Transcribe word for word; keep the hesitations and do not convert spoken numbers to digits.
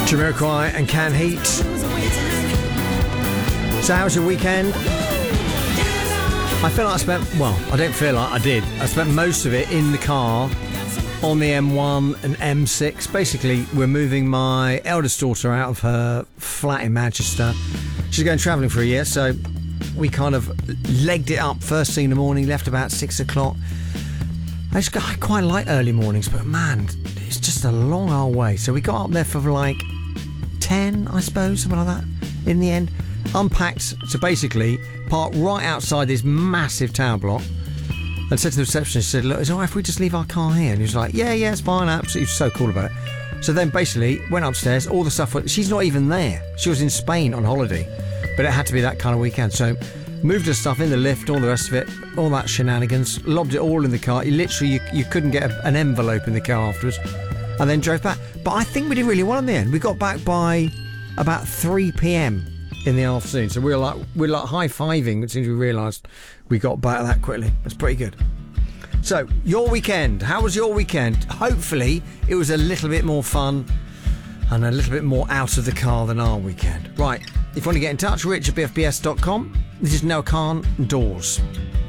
Jamiroquai and Can Heat. So how was your weekend? I feel like I spent, well, I don't feel like I did. I spent most of it in the car on the M one and M six. Basically, we're moving my eldest daughter out of her flat in Manchester. She's going travelling for a year, so we kind of legged it up first thing in the morning, left about six o'clock. I, just, I quite like early mornings, but man, it's just a long old way. So we got up there for like ten, I suppose, something like that. In the end, unpacked, so basically parked right outside this massive tower block, and said to the receptionist, said, look, is it all right if we just leave our car here? And he was like, yeah, yeah, it's fine, absolutely. He was so cool about it. So then basically went upstairs, all the stuff, she's not even there. She was in Spain on holiday, but it had to be that kind of weekend. So moved her stuff in the lift, all the rest of it, all that shenanigans, lobbed it all in the car. You literally, you, you couldn't get a, an envelope in the car afterwards, and then drove back. But I think we did really well in the end. We got back by about three p.m. in the afternoon, so we were like we were like high-fiving as soon as we realised we got back that quickly. That's pretty good. So, your weekend. How was your weekend? Hopefully, it was a little bit more fun and a little bit more out of the car than our weekend. Right, if you want to get in touch, rich at b f b s dot com. This is Noah Khan Doors.